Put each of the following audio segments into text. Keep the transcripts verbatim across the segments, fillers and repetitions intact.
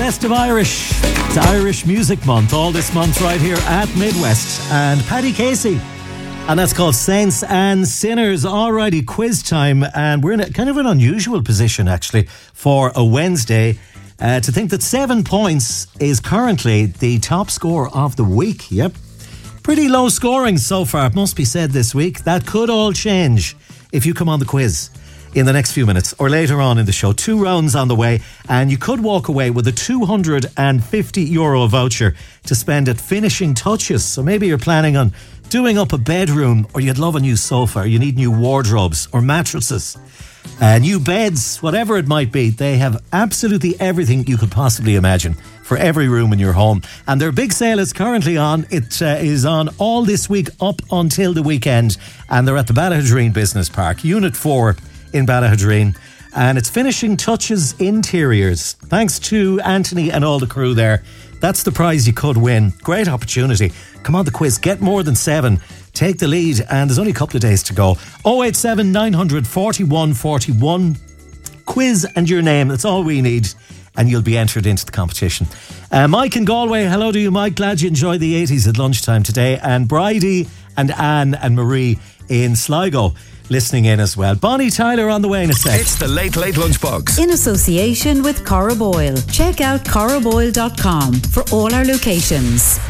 Festive Irish. It's Irish Music Month, all this month right here at Midwest. And Paddy Casey. And that's called Saints and Sinners. Alrighty, quiz time. And we're in a, kind of an unusual position, actually, for a Wednesday. Uh, to think that seven points is currently the top score of the week. Yep. Pretty low scoring so far, it must be said this week. That could all change if you come on the quiz in the next few minutes or later on in the show. Two rounds on the way, and you could walk away with a two hundred fifty euro voucher to spend at Finishing Touches. So maybe you're planning on doing up a bedroom, or you'd love a new sofa, or you need new wardrobes or mattresses, uh, new beds, whatever it might be. They have absolutely everything you could possibly imagine for every room in your home. And their big sale is currently on. It uh, is on all this week up until the weekend. And they're at the Ballahadreen Business Park, Unit four in Ballahadreen. And it's Finishing Touches Interiors. Thanks to Anthony and all the crew there. That's the prize you could win. Great opportunity. Come on the quiz. Get more than seven. Take the lead. And there's only a couple of days to go. oh eight seven nine hundred forty-one forty-one. Quiz and your name. That's all we need. And you'll be entered into the competition. Uh, Mike in Galway, hello to you, Mike. Glad you enjoyed the eighties at lunchtime today. And Bridie and Anne and Marie in Sligo listening in as well. Bonnie Tyler on the way in a sec. It's the Late Late Lunchbox. In association with Cora Boyle. Check out cora boyle dot com for all our locations.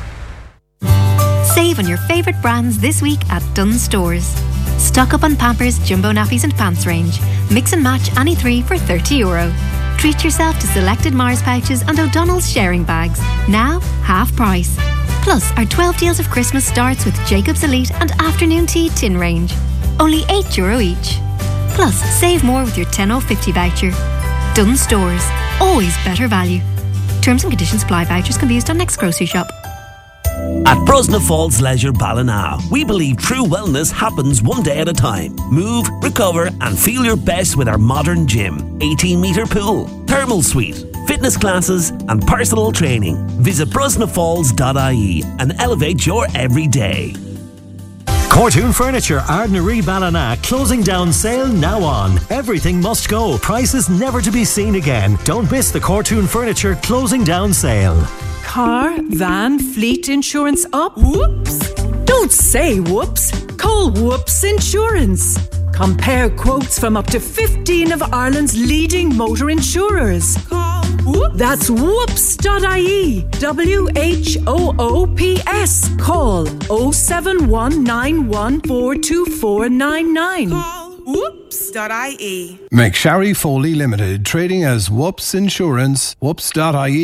Save on your favourite brands this week at Dunnes Stores. Stock up on Pampers, Jumbo Nappies and Pants range. Mix and match any three for thirty euro. Treat yourself to selected Mars pouches and O'Donnell's sharing bags. Now, half price. Plus, our twelve deals of Christmas starts with Jacob's Elite and Afternoon Tea tin range. Only eight euro each. Plus, save more with your ten oh fifty voucher. Dunnes Stores. Always better value. Terms and conditions apply. Vouchers can be used on next grocery shop. At Brosna Falls Leisure Ballina, we believe true wellness happens one day at a time. Move, recover and feel your best with our modern gym, eighteen metre pool, thermal suite, fitness classes and personal training. Visit brosna falls dot I E and elevate your everyday. Cortoon Furniture, Ardnaree Ballina, closing down sale now on. Everything must go. Prices never to be seen again. Don't miss the Cortoon Furniture closing down sale. Car, van, fleet insurance up? Whoops! Don't say whoops. Call Whoops Insurance. Compare quotes from up to fifteen of Ireland's leading motor insurers. Call Whoops. That's whoops dot I E. W H O O P S. Call oh seven one nine one four two four nine nine. Call whoops dot I E. McSharry Foley Limited, trading as Whoops Insurance, whoops dot I E.